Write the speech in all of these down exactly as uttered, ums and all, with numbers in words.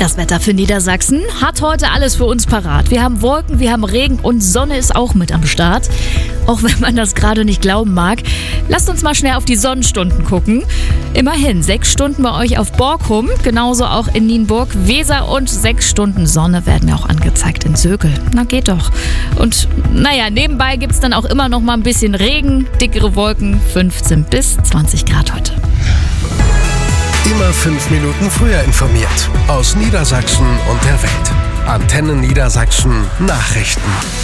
Das Wetter für Niedersachsen hat heute alles für uns parat. Wir haben Wolken, wir haben Regen und Sonne ist auch mit am Start. Auch wenn man das gerade nicht glauben mag. Lasst uns mal schnell auf die Sonnenstunden gucken. Immerhin sechs Stunden bei euch auf Borkum, genauso auch in Nienburg, Weser und sechs Stunden Sonne werden mir auch angezeigt in Sögel. Na geht doch. Und naja, nebenbei gibt es dann auch immer noch mal ein bisschen Regen, dickere Wolken, fünfzehn bis zwanzig Grad heute. Immer fünf Minuten früher informiert. Aus Niedersachsen und der Welt. Antenne Niedersachsen Nachrichten.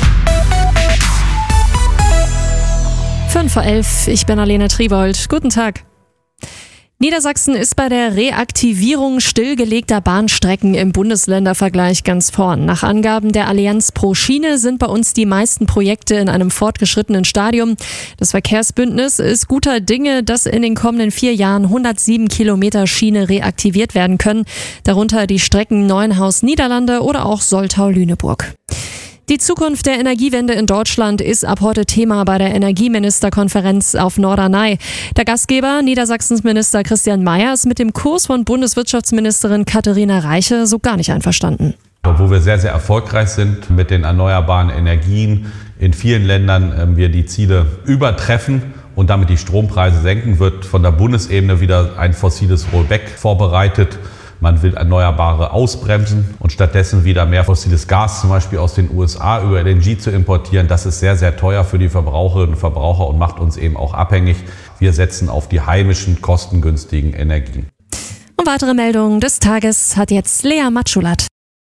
fünf vor elf, ich bin Alena Triebold. Guten Tag. Niedersachsen ist bei der Reaktivierung stillgelegter Bahnstrecken im Bundesländervergleich ganz vorn. Nach Angaben der Allianz pro Schiene sind bei uns die meisten Projekte in einem fortgeschrittenen Stadium. Das Verkehrsbündnis ist guter Dinge, dass in den kommenden vier Jahren hundertsieben Kilometer Schiene reaktiviert werden können. Darunter die Strecken Neuenhaus-Niederlande oder auch Soltau-Lüneburg. Die Zukunft der Energiewende in Deutschland ist ab heute Thema bei der Energieministerkonferenz auf Norderney. Der Gastgeber, Niedersachsens Minister Christian Mayer, ist mit dem Kurs von Bundeswirtschaftsministerin Katharina Reiche so gar nicht einverstanden. Obwohl wir sehr, sehr erfolgreich sind mit den erneuerbaren Energien, in vielen Ländern wir die Ziele übertreffen und damit die Strompreise senken, wird von der Bundesebene wieder ein fossiles Rollback vorbereitet. Man will Erneuerbare ausbremsen und stattdessen wieder mehr fossiles Gas, zum Beispiel aus den U S A über L N G zu importieren. Das ist sehr, sehr teuer für die Verbraucherinnen und Verbraucher und macht uns eben auch abhängig. Wir setzen auf die heimischen, kostengünstigen Energien. Und weitere Meldungen des Tages hat jetzt Lea Matschulat.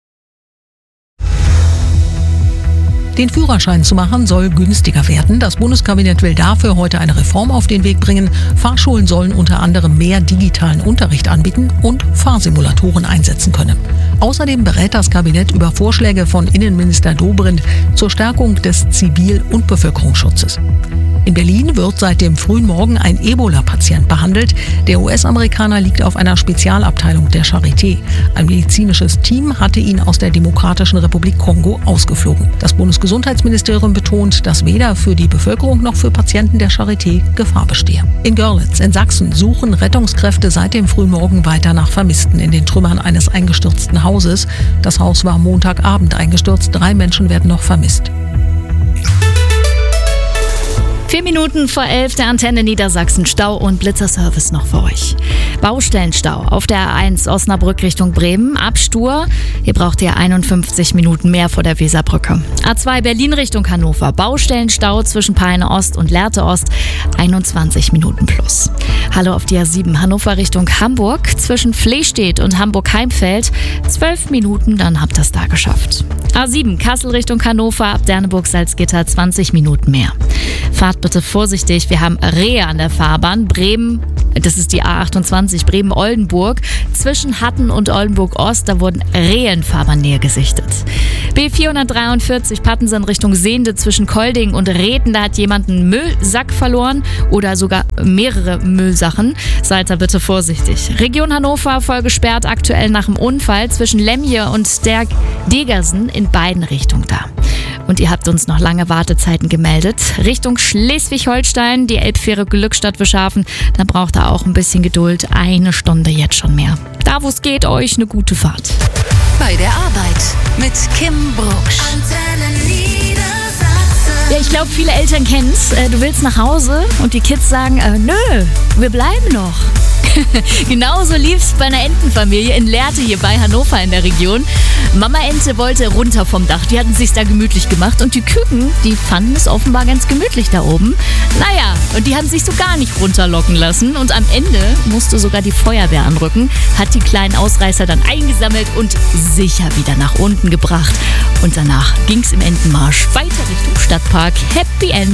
Den Führerschein zu machen soll günstiger werden. Das Bundeskabinett will dafür heute eine Reform auf den Weg bringen. Fahrschulen sollen unter anderem mehr digitalen Unterricht anbieten und Fahrsimulatoren einsetzen können. Außerdem berät das Kabinett über Vorschläge von Innenminister Dobrindt zur Stärkung des Zivil- und Bevölkerungsschutzes. In Berlin wird seit dem frühen Morgen ein Ebola-Patient behandelt. Der U S-Amerikaner liegt auf einer Spezialabteilung der Charité. Ein medizinisches Team hatte ihn aus der Demokratischen Republik Kongo ausgeflogen. Das Bundesgesundheitsministerium betont, dass weder für die Bevölkerung noch für Patienten der Charité Gefahr bestehe. In Görlitz in Sachsen suchen Rettungskräfte seit dem frühen Morgen weiter nach Vermissten in den Trümmern eines eingestürzten Hauses. Das Haus war Montagabend eingestürzt. Drei Menschen werden noch vermisst. Vier Minuten vor elf, der Antenne Niedersachsen Stau- und Blitzerservice noch für euch. Baustellenstau auf der A eins Osnabrück Richtung Bremen, Abstur. Hier braucht ihr einundfünfzig Minuten mehr vor der Weserbrücke. A zwei Berlin Richtung Hannover, Baustellenstau zwischen Peine Ost und Lehrte Ost, einundzwanzig Minuten plus. Hallo auf die A sieben Hannover Richtung Hamburg, zwischen Flehstedt und Hamburg-Heimfeld, zwölf Minuten, dann habt ihr es da geschafft. A sieben Kassel Richtung Hannover, ab Derneburg-Salzgitter, zwanzig Minuten mehr. Fahrt bitte vorsichtig, wir haben Rehe an der Fahrbahn. Bremen, das ist die A achtundzwanzig, Bremen-Oldenburg. Zwischen Hatten und Oldenburg-Ost, da wurden Rehe in Fahrbahnnähe gesichtet. B vierhundertdreiundvierzig Pattensen Richtung Sehnde zwischen Kolding und Reten, da hat jemand einen Müllsack verloren oder sogar mehrere Müllsachen. Seid da bitte vorsichtig. Region Hannover voll gesperrt, aktuell nach dem Unfall zwischen Lemje und der Degersen in beiden Richtungen da. Und ihr habt uns noch lange Wartezeiten gemeldet. Richtung Schleswig-Holstein, die Elbfähre Glückstadt-Wischhafen. Da braucht ihr auch ein bisschen Geduld. Eine Stunde jetzt schon mehr. Da, wo es geht, euch eine gute Fahrt. Bei der Arbeit mit Kim Brucksch. Ja, ich glaube, viele Eltern kennen es. Du willst nach Hause und die Kids sagen, äh, nö, wir bleiben noch. Genauso lief es bei einer Entenfamilie in Lehrte hier bei Hannover in der Region. Mama Ente wollte runter vom Dach, die hatten es sich da gemütlich gemacht und die Küken, die fanden es offenbar ganz gemütlich da oben. Naja, und die haben sich so gar nicht runterlocken lassen und am Ende musste sogar die Feuerwehr anrücken, hat die kleinen Ausreißer dann eingesammelt und sicher wieder nach unten gebracht. Und danach ging es im Entenmarsch weiter Richtung Stadtpark. Happy End!